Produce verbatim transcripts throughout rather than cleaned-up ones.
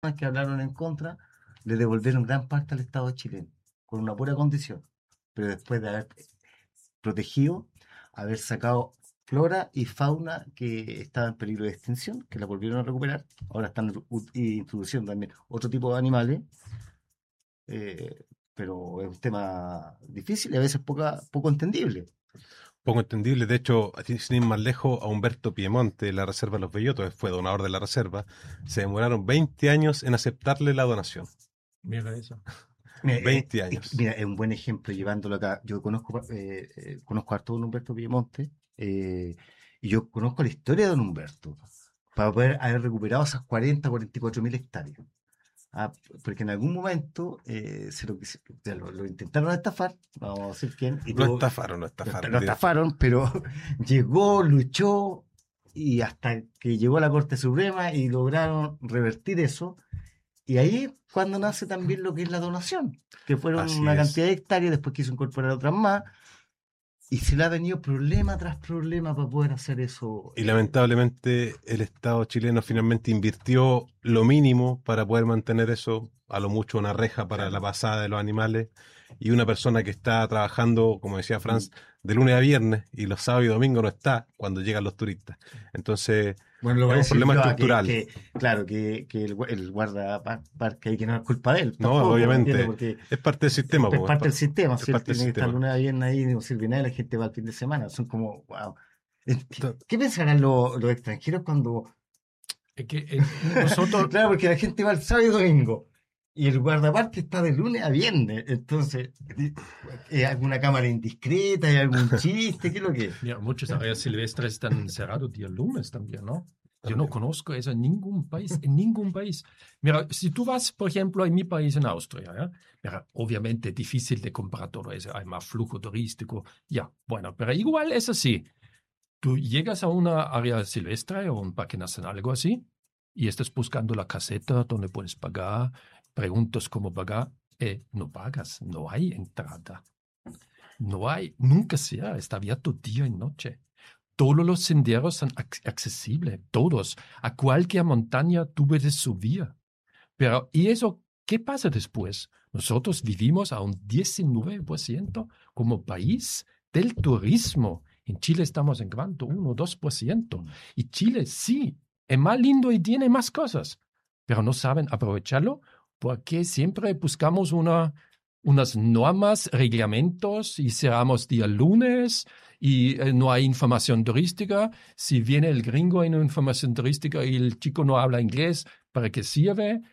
que hablaron en contra le devolvieron gran parte al Estado chileno, con una pura condición, pero después de haber protegido, haber sacado flora y fauna que estaba en peligro de extinción, que la volvieron a recuperar, ahora están u- introduciendo también otro tipo de animales, eh, pero es un tema difícil y a veces poca, poco entendible. Poco entendible. De hecho, así, sin ir más lejos, a Humberto Piemonte, de la Reserva de los Bellotos, fue donador de la reserva, se demoraron veinte años en aceptarle la donación. Mira eso. Mira, eh, veinte eh, años. mira, es un buen ejemplo llevándolo acá. Yo conozco, eh, eh, conozco harto a don Humberto Piemonte, eh, y yo conozco la historia de don Humberto para poder haber recuperado esas cuarenta, cuarenta y cuatro mil hectáreas. Ah, porque en algún momento eh, se lo, quisi- se lo- lo intentaron estafar, no vamos a decir quién, y Lo tuvo- estafaron, lo lo, estafaron. lo estafaron, pero llegó, luchó y hasta que llegó a la Corte Suprema y lograron revertir eso. Y ahí es cuando nace también lo que es la donación, que fueron Así una es. cantidad de hectáreas, después quiso incorporar otras más, y se le ha venido problema tras problema para poder hacer eso. Y eh, lamentablemente el Estado chileno finalmente invirtió lo mínimo para poder mantener eso, a lo mucho una reja para Claro. la pasada de los animales, y una persona que está trabajando, como decía Mm. Franz, de lunes a viernes, y los sábados y domingos no está cuando llegan los turistas. Entonces, Bueno, lo voy es a un decir problema yo, a que, estructural. que, claro, que, que el, gua- el guardaparque ahí que no es culpa de él, No, tampoco, ¿me entiendes? obviamente, Porque es parte del es, sistema, es po, es, parte pa- del sistema, es si él parte del tiene que estar sistema. lunes a viernes ahí, no sirve nada, y la gente va el fin de semana, son como, wow. ¿Qué, Ento- qué pensarán los, los extranjeros cuando... Es que eh, nosotros, Claro, porque la gente va el sábado y domingo. Y el guardaparque está de lunes a viernes. Entonces, ¿es alguna cámara indiscreta? ¿Hay algún chiste? ¿Qué es lo que es? mira, muchas áreas silvestres están cerrados día lunes también, ¿no? Yo no También. conozco eso en ningún país, en ningún país. Mira, si tú vas, por ejemplo, en mi país, en Austria, ¿ya? Mira, obviamente es difícil de comparar todo eso, hay más flujo turístico, ya, bueno, pero igual es así. Tú llegas a una área silvestre o un parque nacional, algo así, y estás buscando la caseta donde puedes pagar, preguntas cómo pagar, eh, no pagas, no hay entrada. No hay, nunca sea, está abierto día y noche. Todos los senderos son ac- accesibles, todos. A cualquier montaña tú puedes subir. Pero, ¿y eso qué pasa después? Nosotros vivimos a un diecinueve por ciento como país del turismo. En Chile estamos en cuánto, uno o dos por ciento. Y Chile sí, es más lindo y tiene más cosas, pero no saben aprovecharlo porque siempre buscamos una, unas normas, reglamentos y cerramos día lunes y eh, no hay información turística. Si viene el gringo en información turística y el chico no habla inglés, ¿para qué sirve?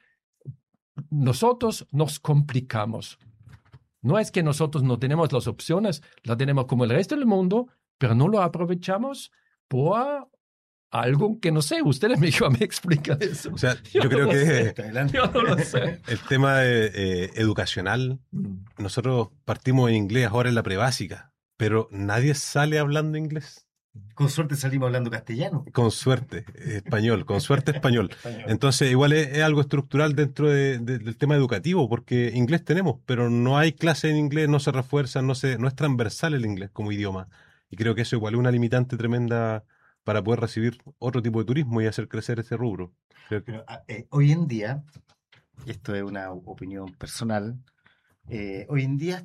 Nosotros nos complicamos. No es que nosotros no tenemos las opciones, la tenemos como el resto del mundo, pero no lo aprovechamos por algo que no sé. Ustedes me, me explican eso. O sea, Yo yo no creo lo que sé. Adelante. Yo no lo sé. el tema eh, eh, educacional, Mm. nosotros partimos en inglés ahora en la prebásica, pero nadie sale hablando inglés. Con suerte salimos hablando castellano. Con suerte, eh, español, con suerte español. Entonces, igual es, es algo estructural dentro de- de- del tema educativo, porque inglés tenemos, pero no hay clase en inglés, no se refuerza, no se, no es transversal el inglés como idioma. Y creo que eso igual es una limitante tremenda para poder recibir otro tipo de turismo y hacer crecer ese rubro. Creo que Pero, ah, eh, hoy en día, y esto es una opinión personal, eh, hoy en día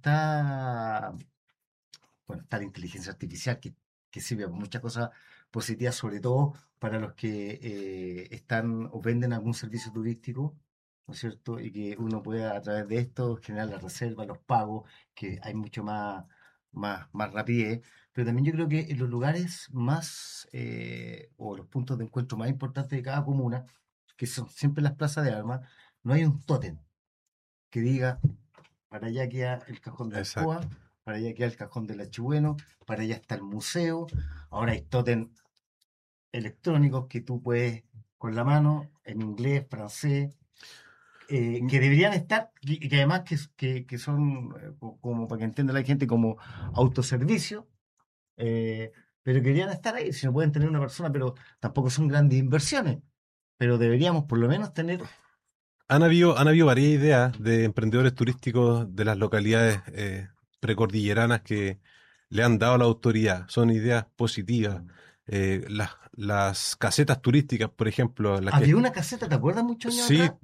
está, bueno, está la inteligencia artificial que, que sirve para muchas cosas positivas, sobre todo para los que eh, están o venden algún servicio turístico, ¿no es cierto? Y que uno pueda a través de esto generar la reserva, los pagos, que hay mucho más, más, más rapidez. Pero también yo creo que en los lugares más eh, o los puntos de encuentro más importantes de cada comuna, que son siempre las plazas de armas, no hay un tótem que diga para allá queda el cajón de Alcoa, exacto. para allá queda el cajón del Achibueno, para allá está el museo. Ahora hay tótem electrónicos que tú puedes con la mano, en inglés, francés, eh, que deberían estar, y que además que, que, que son, eh, como para que entienda la gente, como autoservicio, eh, pero que deberían estar ahí, si no pueden tener una persona, pero tampoco son grandes inversiones, pero deberíamos por lo menos tener... Han habido, han habido varias ideas de emprendedores turísticos de las localidades eh, precordilleranas que le han dado la autoridad. Son ideas positivas. eh, las, las casetas turísticas, por ejemplo. Las Había que, una caseta, ¿te acuerdas muchos años sí, atrás?